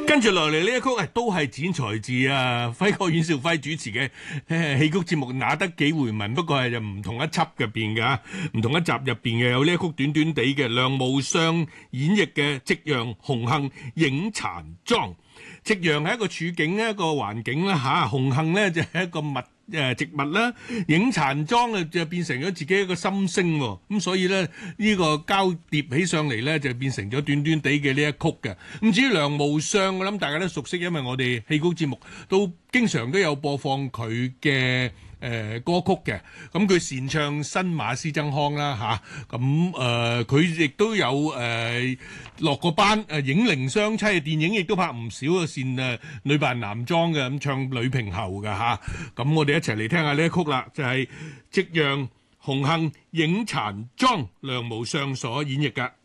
跟住落嚟呢一曲都係剪裁自輝哥阮兆輝主持嘅戲曲節目《那得幾回文》，不過係就唔同一輯入邊嘅，唔同一集入邊嘅有呢一曲短短地嘅梁無相演繹嘅《夕陽紅杏映殘妝》。夕陽係一個處境一個環境啦嚇，紅杏咧就係一個植物啦，映殘妝就變成咗自己一個心聲喎，咁所以咧呢個交疊起上嚟咧就變成咗短短地嘅呢一曲嘅。咁至於梁無相，我諗大家都熟悉，因為我哋戲曲節目都經常都有播放佢嘅歌曲嘅。咁佢擅唱新馬師曾腔啦嚇，咁佢亦都有落過班影伶雙棲嘅電影，亦都拍唔少嘅擅女扮男裝嘅，咁唱女平后嘅嚇。咁我哋一齊嚟聽下呢一曲啦，就係《夕陽紅杏映殘妝》，梁無相所演繹嘅。